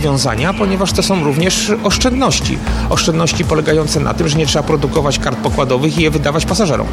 rozwiązania, ponieważ to są również oszczędności. Oszczędności polegające na tym, że nie trzeba produkować kart pokładowych i je wydawać pasażerom.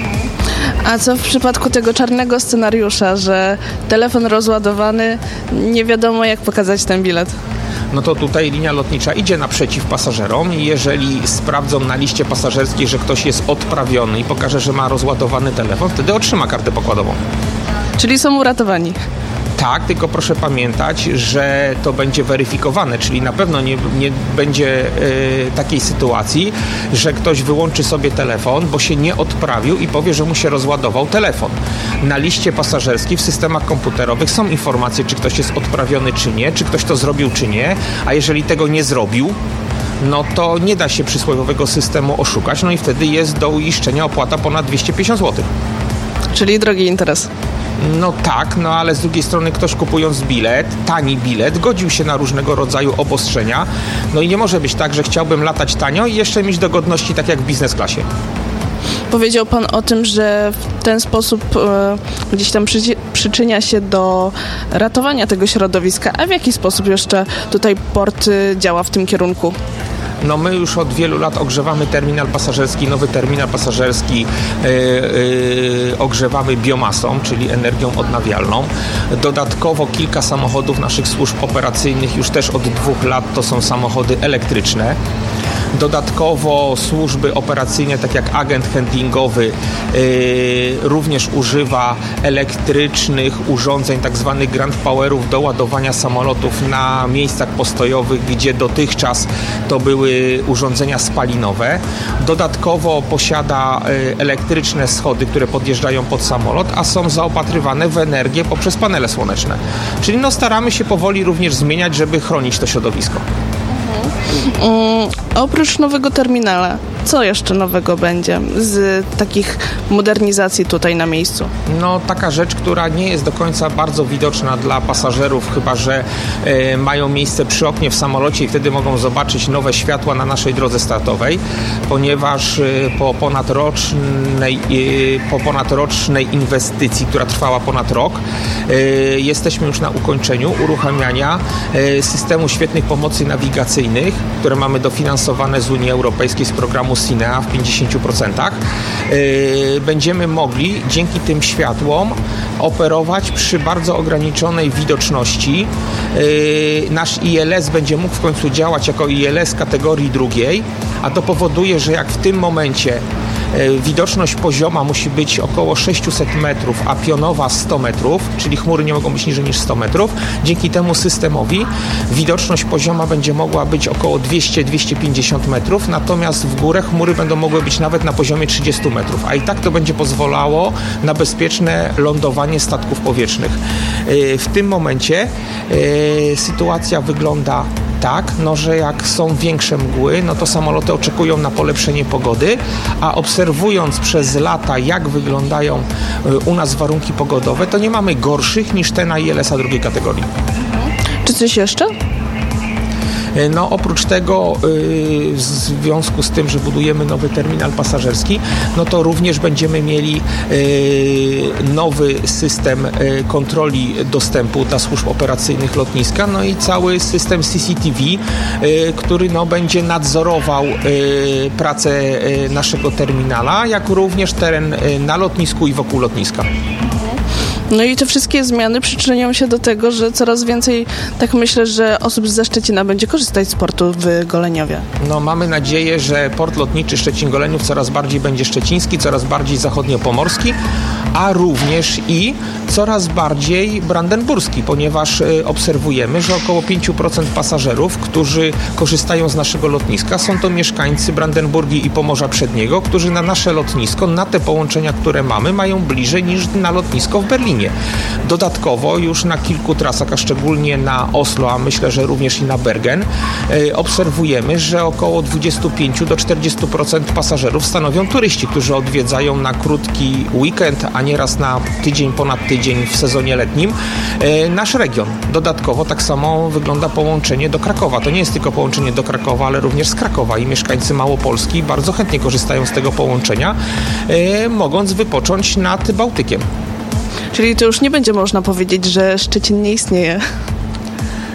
A co w przypadku tego czarnego scenariusza, że telefon rozładowany, nie wiadomo jak pokazać ten bilet? No to tutaj linia lotnicza idzie naprzeciw pasażerom i jeżeli sprawdzą na liście pasażerskiej, że ktoś jest odprawiony i pokaże, że ma rozładowany telefon, wtedy otrzyma kartę pokładową. Czyli są uratowani. Tak, tylko proszę pamiętać, że to będzie weryfikowane, czyli na pewno nie będzie takiej sytuacji, że ktoś wyłączy sobie telefon, bo się nie odprawił i powie, że mu się rozładował telefon. Na liście pasażerskiej w systemach komputerowych są informacje, czy ktoś jest odprawiony, czy nie, czy ktoś to zrobił, czy nie, a jeżeli tego nie zrobił, no to nie da się przysłowiowego systemu oszukać, no i wtedy jest do uiszczenia opłata ponad 250 zł. Czyli drogi interes. No tak, no ale z drugiej strony ktoś kupując bilet, tani bilet, godził się na różnego rodzaju obostrzenia. No i nie może być tak, że chciałbym latać tanio i jeszcze mieć dogodności tak jak w biznes klasie. Powiedział Pan o tym, że w ten sposób gdzieś tam przyczynia się do ratowania tego środowiska. A w jaki sposób jeszcze tutaj port działa w tym kierunku? No my już od wielu lat ogrzewamy terminal pasażerski, nowy terminal pasażerski ogrzewamy biomasą, czyli energią odnawialną. Dodatkowo kilka samochodów naszych służb operacyjnych już też od 2 lat to są samochody elektryczne. Dodatkowo służby operacyjne, tak jak agent handlingowy, również używa elektrycznych urządzeń, tak zwanych grand powerów do ładowania samolotów na miejscach postojowych, gdzie dotychczas to były urządzenia spalinowe. Dodatkowo posiada elektryczne schody, które podjeżdżają pod samolot, a są zaopatrywane w energię poprzez panele słoneczne. Czyli no staramy się powoli również zmieniać, żeby chronić to środowisko. Oprócz nowego terminala, co jeszcze nowego będzie z takich modernizacji tutaj na miejscu? No taka rzecz, która nie jest do końca bardzo widoczna dla pasażerów, chyba że mają miejsce przy oknie w samolocie i wtedy mogą zobaczyć nowe światła na naszej drodze startowej, ponieważ po ponadrocznej inwestycji, która trwała ponad rok, jesteśmy już na ukończeniu uruchamiania systemu świetnych pomocy nawigacyjnych, które mamy dofinansowane z Unii Europejskiej z programu SINEA w 50%. Będziemy mogli dzięki tym światłom operować przy bardzo ograniczonej widoczności. Nasz ILS będzie mógł w końcu działać jako ILS kategorii 2, a to powoduje, że jak w tym momencie widoczność pozioma musi być około 600 metrów, a pionowa 100 metrów, czyli chmury nie mogą być niżej niż 100 metrów. Dzięki temu systemowi widoczność pozioma będzie mogła być około 200-250 metrów, natomiast w górę chmury będą mogły być nawet na poziomie 30 metrów, a i tak to będzie pozwalało na bezpieczne lądowanie statków powietrznych. W tym momencie sytuacja wygląda tak, no, że jak są większe mgły, no to samoloty oczekują na polepszenie pogody, a obserwując przez lata, jak wyglądają u nas warunki pogodowe, to nie mamy gorszych niż te na ILS-a 2 kategorii. Czy coś jeszcze? No oprócz tego w związku z tym, że budujemy nowy terminal pasażerski, no to również będziemy mieli nowy system kontroli dostępu dla służb operacyjnych lotniska, no i cały system CCTV, który no będzie nadzorował pracę naszego terminala, jak również teren na lotnisku i wokół lotniska. No i te wszystkie zmiany przyczynią się do tego, że coraz więcej, tak myślę, że osób ze Szczecina będzie korzystać z portu w Goleniowie. No mamy nadzieję, że port lotniczy Szczecin-Goleniów coraz bardziej będzie szczeciński, coraz bardziej zachodniopomorski, a również i coraz bardziej brandenburski, ponieważ obserwujemy, że około 5% pasażerów, którzy korzystają z naszego lotniska, są to mieszkańcy Brandenburgii i Pomorza Przedniego, którzy na nasze lotnisko, na te połączenia, które mamy, mają bliżej niż na lotnisko w Berlinie. Dodatkowo już na kilku trasach, a szczególnie na Oslo, a myślę, że również i na Bergen, obserwujemy, że około 25-40% pasażerów stanowią turyści, którzy odwiedzają na krótki weekend, a nieraz na tydzień, ponad tydzień w sezonie letnim nasz region. Dodatkowo tak samo wygląda połączenie do Krakowa. To nie jest tylko połączenie do Krakowa, ale również z Krakowa i mieszkańcy Małopolski bardzo chętnie korzystają z tego połączenia, mogąc wypocząć nad Bałtykiem. Czyli to już nie będzie można powiedzieć, że Szczecin nie istnieje.